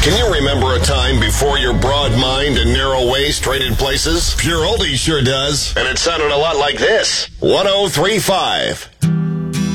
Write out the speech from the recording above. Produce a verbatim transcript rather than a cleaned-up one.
Can you remember a time before your broad mind and narrow waist traded places? Pure Oldie sure does. And it sounded a lot like this. one oh three point five